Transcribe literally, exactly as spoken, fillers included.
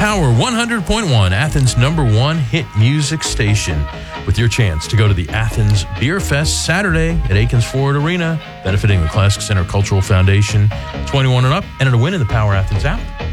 Power one hundred point one, Athens' number one hit music station, with your chance to go to the Athens Beer Fest Saturday at Aikens Ford Arena, benefiting the Classic Center Cultural Foundation. twenty-one and up, enter to win in the Power Athens app.